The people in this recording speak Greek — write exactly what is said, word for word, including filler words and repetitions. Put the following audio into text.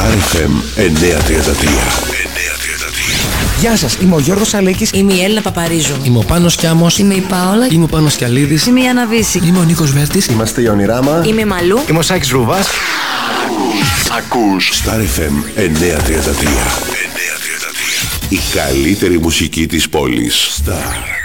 Star εφ εμ εννιακόσια τριάντα τρία. Γεια σας, είμαι ο Γιώργος Αλέκης. Είμαι η Έλληνα Παπαρίζου. Είμαι ο Πάνος Κιάμος. Είμαι η Πάολα. Είμαι ο Πάνος Κιαλίδης. Είμαι η Άννα Βύση. Είμαι ο Νίκος Βέρτης. Είμαστε η Ονειράμα. Είμαι η Μαλού. Είμαι ο Σάκης Ρούβας. Ακούς Star εφ εμ εννιακόσια τριάντα τρία. Η καλύτερη μουσική της πόλης. Star.